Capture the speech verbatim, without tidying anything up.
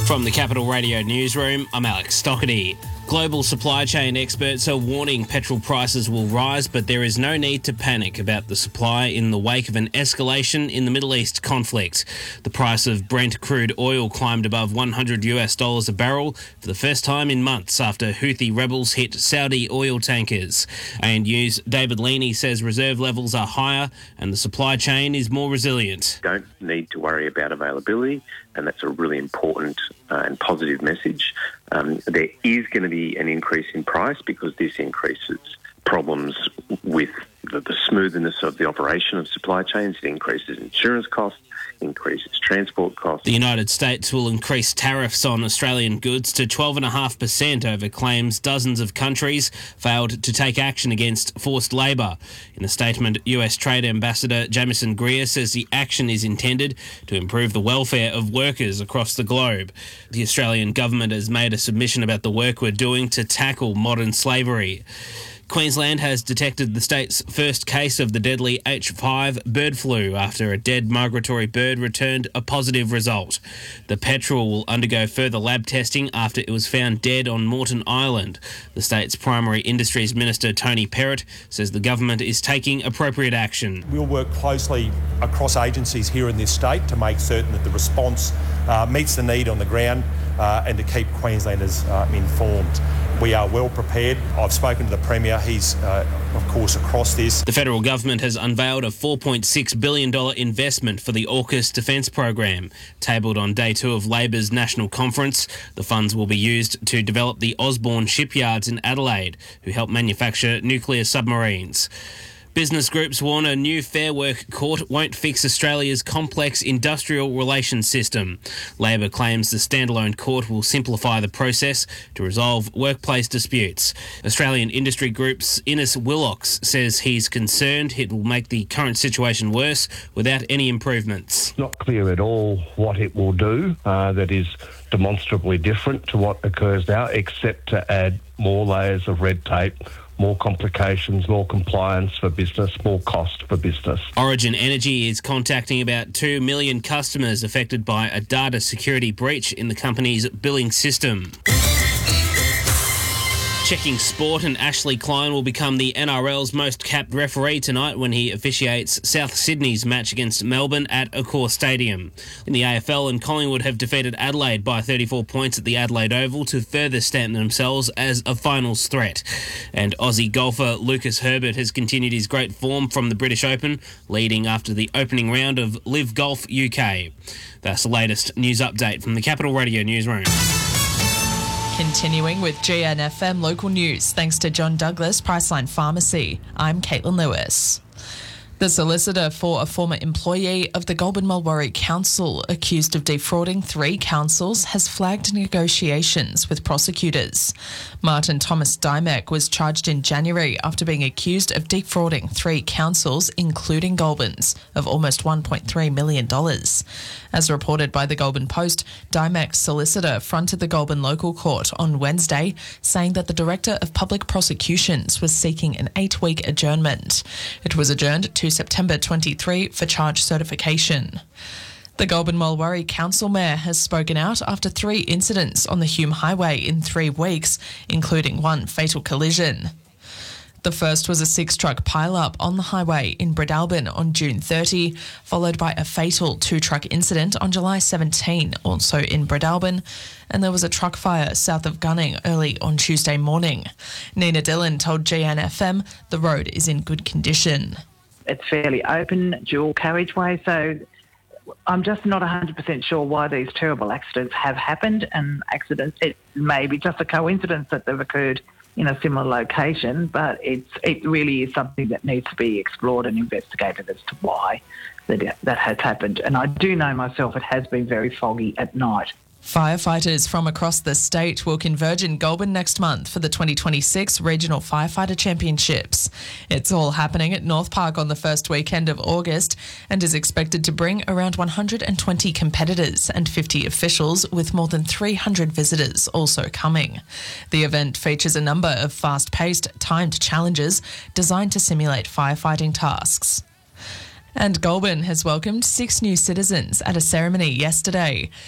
From the Capital Radio newsroom, I'm Alex Stockerty. Global supply chain experts are warning petrol prices will rise, but there is no need to panic about the supply in the wake of an escalation in the Middle East conflict. The price of Brent crude oil climbed above one hundred US dollars a barrel for the first time in months after Houthi rebels hit Saudi oil tankers. A N U's David Leaney says reserve levels are higher and the supply chain is more resilient. Don't need to worry about availability, and that's a really important uh, and positive message. Um, there is going to be an increase in price because this increases problems with the, the smoothness of the operation of supply chains. It increases insurance costs, increases transport costs. The United States will increase tariffs on Australian goods to twelve point five percent over claims dozens of countries failed to take action against forced labour. In a statement, U S Trade Ambassador Jamieson Greer says the action is intended to improve the welfare of workers across the globe. The Australian government has made a submission about the work we're doing to tackle modern slavery. Queensland has detected the state's first case of the deadly H five bird flu after a dead migratory bird returned a positive result. The petrel will undergo further lab testing after it was found dead on Moreton Island. The state's Primary Industries Minister Tony Perrott says the government is taking appropriate action. We'll work closely across agencies here in this state to make certain that the response uh, meets the need on the ground uh, and to keep Queenslanders uh, informed. We are well prepared. I've spoken to the Premier. He's, uh, of course, across this. The federal government has unveiled a four point six billion dollars investment for the AUKUS defence program. Tabled on day two of Labor's national conference, the funds will be used to develop the Osborne shipyards in Adelaide, who help manufacture nuclear submarines. Business groups warn a new Fair Work court won't fix Australia's complex industrial relations system. Labor claims the standalone court will simplify the process to resolve workplace disputes. Australian industry group's Innes Willocks says he's concerned it will make the current situation worse without any improvements. Not clear at all what it will do uh, that is demonstrably different to what occurs now, except to add more layers of red tape, more complications, more compliance for business, more cost for business. Origin Energy is contacting about two million customers affected by a data security breach in the company's billing system. Checking sport, and Ashley Klein will become the N R L's most capped referee tonight when he officiates South Sydney's match against Melbourne at Accor Stadium. In the A F L, and Collingwood have defeated Adelaide by thirty-four points at the Adelaide Oval to further stamp themselves as a finals threat. And Aussie golfer Lucas Herbert has continued his great form from the British Open, leading after the opening round of Live Golf U K. That's the latest news update from the Capital Radio newsroom. Continuing with G N F M local news, thanks to John Douglas Priceline Pharmacy. I'm Caitlin Lewis. The solicitor for a former employee of the Goulburn Mulwaree Council accused of defrauding three councils has flagged negotiations with prosecutors. Martin Thomas Dymek was charged in January after being accused of defrauding three councils, including Goulburn's, of almost one point three million dollars. As reported by the Goulburn Post, Dymek's solicitor fronted the Goulburn local court on Wednesday, saying that the Director of Public Prosecutions was seeking an eight-week adjournment. It was adjourned to September twenty-third for charge certification. The Goulburn Mulwaree Council Mayor has spoken out after three incidents on the Hume Highway in three weeks, including one fatal collision. The first was a six-truck pile-up on the highway in Breadalbyn on June thirtieth, followed by a fatal two-truck incident on July seventeenth, also in Breadalbyn, and there was a truck fire south of Gunning early on Tuesday morning. Nina Dillon told G N F M the road is in good condition. It's fairly open, dual carriageway, so I'm just not one hundred percent sure why these terrible accidents have happened, and accidents, it may be just a coincidence that they've occurred in a similar location, but it's it really is something that needs to be explored and investigated as to why that, that has happened. And I do know myself it has been very foggy at night. Firefighters from across the state will converge in Goulburn next month for the twenty twenty-six Regional Firefighter Championships. It's all happening at North Park on the first weekend of August and is expected to bring around one hundred twenty competitors and fifty officials, with more than three hundred visitors also coming. The event features a number of fast-paced, timed challenges designed to simulate firefighting tasks. And Goulburn has welcomed six new citizens at a ceremony yesterday.